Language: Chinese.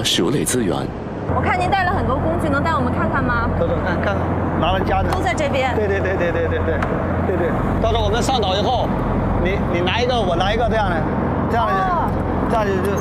鼠类资源。 我看您带了很多工具，能带我们看看吗？ 走走看，拿了夹子。 都在这边。 对，到时候我们上岛以后，你拿一个，我拿一个，这样的，就。